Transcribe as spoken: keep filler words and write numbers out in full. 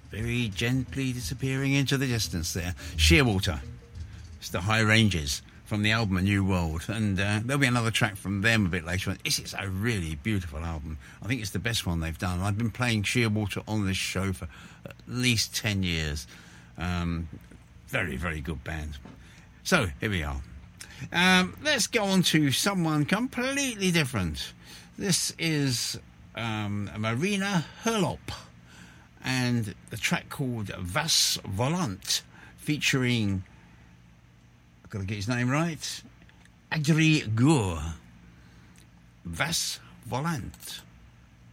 very gently disappearing into the distance there. Shearwater. It's the High Ranges from the album A New World. And uh, there'll be another track from them a bit later on. This is a really beautiful album. I think it's the best one they've done. I've been playing Shearwater on this show for at least ten years. Um, very, very good band. So, here we are. Um, let's go on to someone completely different. This is um, Marina Herlop and the track called Vas Volant, featuring, I've got to get his name right, Adri Gur. Vas Volant.